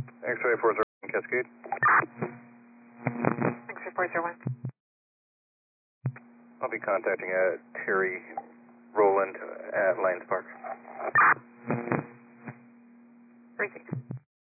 X-ray 40 Cascade. X-ray 401. I'll be contacting Terry Rowland at Lions Park.